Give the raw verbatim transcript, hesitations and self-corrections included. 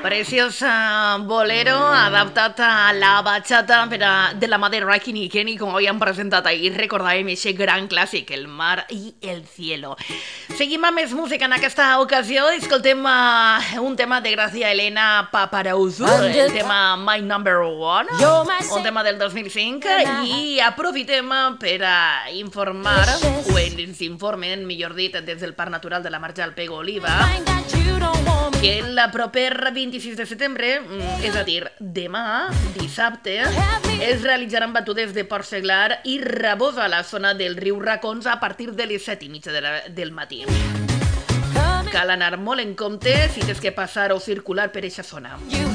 Preciosa bolero adaptat a la bachata per a, de la mà de Rakim i Kenny, com havíem presentat ahir. Recordàvem aquest gran clàssic, El mar i el cielo. Seguim amb més música en aquesta ocasió. Escoltem uh, un tema de Gracia Elena Paparazou, el tema My Number One, un tema del dos mil cinc, i aprofitem per a informar, o ens informen, millor dit, des del Parc Natural de la Marja al Pego Oliva, que el proper vint-i-sis de setembre, és a dir, demà, dissabte, es realitzaran batudes de porc seglar i rabós a la zona del riu Racons a partir de les set i mitja de la, del matí. Cal anar molt en compte si tens que passar o circular per aquesta zona.